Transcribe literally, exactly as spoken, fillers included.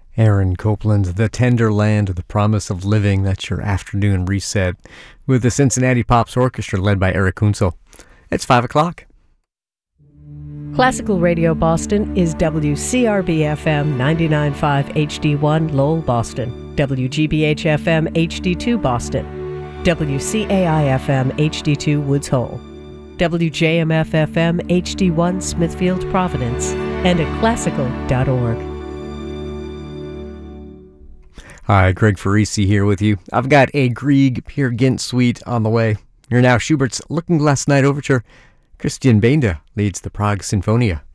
Aaron Copland, The Tender Land, The Promise of Living. That's your afternoon reset with the Cincinnati Pops Orchestra led by Eric Kunzel. It's five o'clock. Classical Radio Boston is W C R B F M ninety-nine point five H D one Lowell, Boston, W G B H F M H D two Boston, W C A I F M H D two Woods Hole, W J M F F M H D one Smithfield, Providence, and at classical dot org. Hi, Greg Farisi here with you. I've got a Grieg Peer Gynt suite on the way. You're now Schubert's Looking Glass Night Overture. Christian Benda leads the Prague Sinfonia.